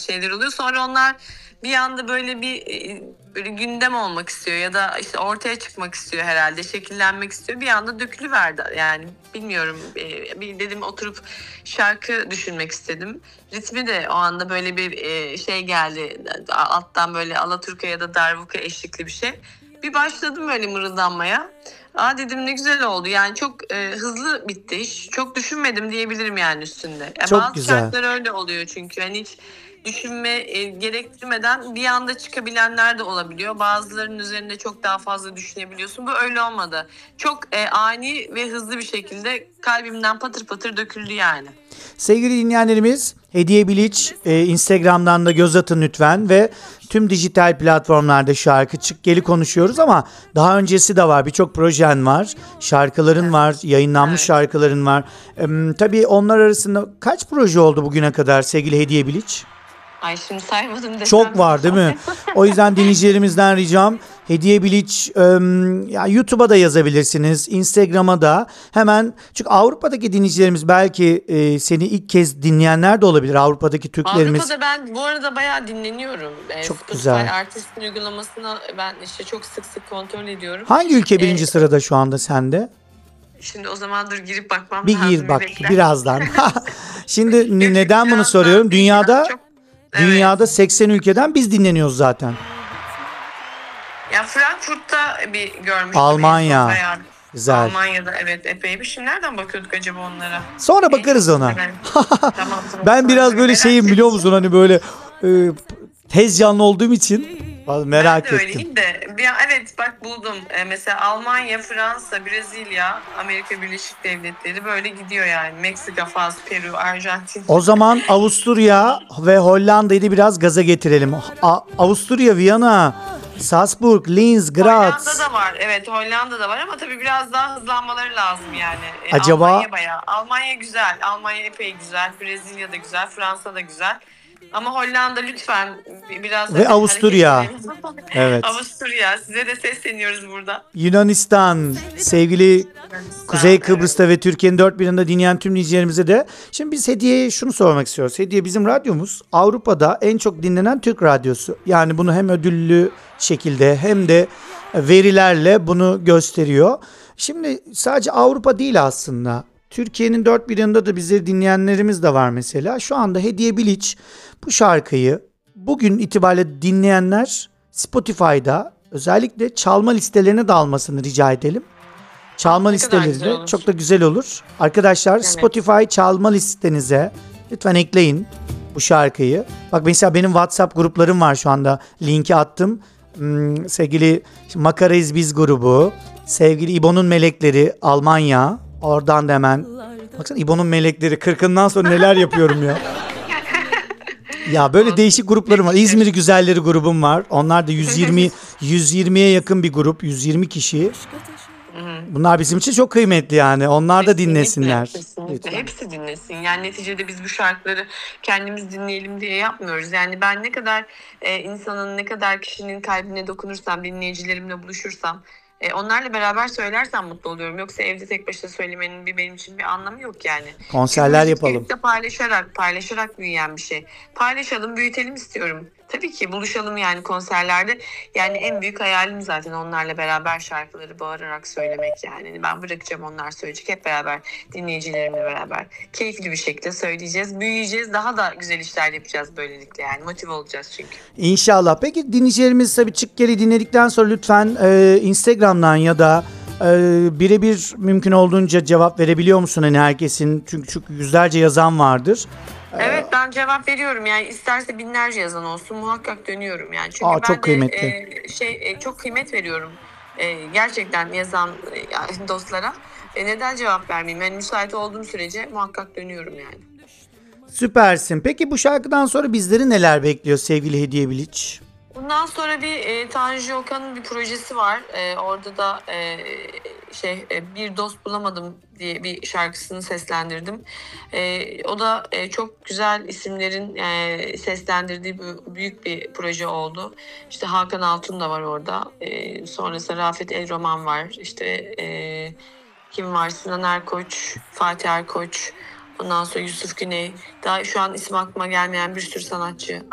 şeyler oluyor. Sonra onlar bir anda böyle böyle gündem olmak istiyor ya da işte ortaya çıkmak istiyor herhalde, şekillenmek istiyor. Bir anda dökülüverdi yani, bilmiyorum. Bir dedim oturup şarkı düşünmek istedim. Ritmi de o anda böyle bir şey geldi alttan, böyle alaturka ya da darbuka eşlikli bir şey. Bir başladım böyle mırıldanmaya. Dedim ne güzel oldu. Yani çok hızlı bitti iş. Çok düşünmedim diyebilirim yani üstünde. Çok Bazı güzel. şarkılar öyle oluyor çünkü. Hani hiç düşünme gerektirmeden bir anda çıkabilenler de olabiliyor. Bazılarının üzerinde çok daha fazla düşünebiliyorsun. Bu öyle olmadı. Çok ani ve hızlı bir şekilde kalbimden patır patır döküldü yani. Sevgili dinleyenlerimiz, Hediye Bilic Instagram'dan da göz atın lütfen ve tüm dijital platformlarda şarkı Çık Gel'i konuşuyoruz ama daha öncesi de var. Birçok projen var, şarkıların var, yayınlanmış Evet. şarkıların var. Tabii onlar arasında kaç proje oldu bugüne kadar sevgili Hediye Bilic? Ay şimdi saymadım desem. Çok var değil mi? O yüzden dinleyicilerimizden ricam Hediye Bilic, ya YouTube'a da yazabilirsiniz, Instagram'a da hemen. Çünkü Avrupa'daki dinleyicilerimiz belki seni ilk kez dinleyenler de olabilir. Avrupa'daki Türklerimiz. Avrupa'da ben bu arada bayağı dinleniyorum. Çok Spotify güzel. Artist'in uygulamasını ben işte çok sık sık kontrol ediyorum. Hangi ülke birinci E, sırada şu anda sende? Şimdi o zaman dur girip bakmam Bir lazım. gir bak Bekle. birazdan. Şimdi Yok, neden bunu birazdan soruyorum? değil ya, çok. Evet. Dünyada 80 ülkeden biz dinleniyoruz zaten. Ya Frankfurt'ta bir görmüştüm. Almanya. en son bayağı. Güzel. Almanya'da evet epey bir. Şimdi nereden bakıyorduk acaba onlara? Sonra bakarız çok ona. güzel. Tamam. Ben biraz böyle Merak şeyim, biliyor ettim. musun? Hani böyle tez canlı olduğum için merak Ben de ettim. öyleyim de. Evet bak buldum. Mesela Almanya, Fransa, Brezilya, Amerika Birleşik Devletleri böyle gidiyor yani. Meksika, Fas, Peru, Arjantin. O zaman Avusturya ve Hollanda'yı da biraz gaza getirelim. Avusturya, Viyana, Salzburg, Linz, Graz. Hollanda'da var. Evet Hollanda'da var ama tabii biraz daha hızlanmaları lazım yani. Acaba- Almanya bayağı. Almanya güzel. Almanya epey güzel. Brezilya da güzel. Fransa da güzel. Ama Hollanda lütfen biraz Ve Avusturya. hareket edelim. Evet. Avusturya. Size de sesleniyoruz burada. Yunanistan, sevgili Kuzey Evet. Kıbrıs'ta ve Türkiye'nin dört bir yanında dinleyen tüm dinleyicilerimize de. Şimdi biz Hediye'ye şunu sormak istiyoruz. Hediye, bizim radyomuz Avrupa'da en çok dinlenen Türk radyosu. Yani bunu hem ödüllü şekilde hem de verilerle bunu gösteriyor. Şimdi sadece Avrupa değil aslında. Türkiye'nin dört bir yanında da bizi dinleyenlerimiz de var mesela. Şu anda Hediye Bilic bu şarkıyı bugün itibariyle dinleyenler Spotify'da özellikle çalma listelerine de almasını rica edelim. Çalma Ne kadar güzel listeleri de olur. çok da güzel olur. Arkadaşlar Spotify çalma listenize lütfen ekleyin bu şarkıyı. Bak mesela benim WhatsApp gruplarım var şu anda. Linki attım. Sevgili Makarayız Biz grubu. Sevgili İbo'nun Melekleri Almanya. Oradan da hemen. Baksana İbo'nun Melekleri 40'ından sonra neler yapıyorum ya. Ya böyle değişik gruplarım var. İzmir Güzelleri grubum var. Onlar da 120'ye yakın bir grup. 120 kişi. Bunlar bizim için çok kıymetli yani. Onlar da dinlesinler. Kesinlikle. Lütfen. Hepsi dinlesin. Yani neticede biz bu şarkıları kendimiz dinleyelim diye yapmıyoruz. Yani ben ne kadar insanın, ne kadar kişinin kalbine dokunursam, dinleyicilerimle buluşursam, onlarla beraber söylersem mutlu oluyorum. Yoksa evde tek başına söylemenin benim için bir anlamı yok yani. Konserler Çünkü müzik yapalım. birlikte paylaşarak büyüyen bir şey. Paylaşalım, büyütelim istiyorum. Tabii ki buluşalım yani konserlerde. Yani en büyük hayalim zaten onlarla beraber şarkıları bağırarak söylemek yani. Ben bırakacağım, onlar söyleyecek, hep beraber dinleyicilerimle beraber keyifli bir şekilde söyleyeceğiz, büyüyeceğiz, daha da güzel işler yapacağız böylelikle yani, motive olacağız çünkü. İnşallah. Peki dinleyicilerimiz tabii Çık Gel'i dinledikten sonra lütfen Instagram'dan ya da birebir mümkün olduğunca cevap verebiliyor musun? Hani herkesin, çünkü yüzlerce yazan vardır. Evet ben cevap veriyorum yani, isterse binlerce yazan olsun muhakkak dönüyorum yani. Çünkü ben Çok de kıymetli. çok kıymet veriyorum gerçekten yazan dostlara. Neden cevap vermeyeyim? Yani müsait olduğum sürece muhakkak dönüyorum yani. Süpersin. Peki bu şarkıdan sonra bizleri neler bekliyor sevgili Hediye Bilic? Bundan sonra bir Tanju Okan'ın bir projesi var. Orada da Bir Dost Bulamadım diye bir şarkısını seslendirdim. O da çok güzel isimlerin seslendirdiği büyük bir proje oldu. İşte Hakan Altun da var orada. Sonrasında Rafet El Roman var. İşte kim var? Sinan Erkoç, Fatih Erkoç. Ondan sonra Yusuf Güney. Daha şu an isim aklıma gelmeyen bir sürü sanatçı